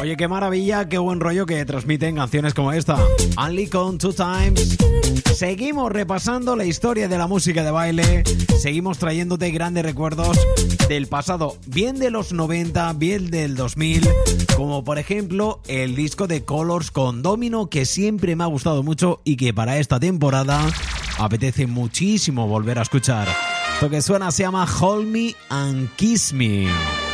Oye, qué maravilla, qué buen rollo que transmiten canciones como esta, Only Con Two Times. Seguimos repasando la historia de la música de baile, seguimos trayéndote grandes recuerdos del pasado, bien de los 90, bien del 2000, como por ejemplo el disco de Colors con Domino, que siempre me ha gustado mucho y que para esta temporada apetece muchísimo volver a escuchar. Lo que suena se llama Hold Me and Kiss Me.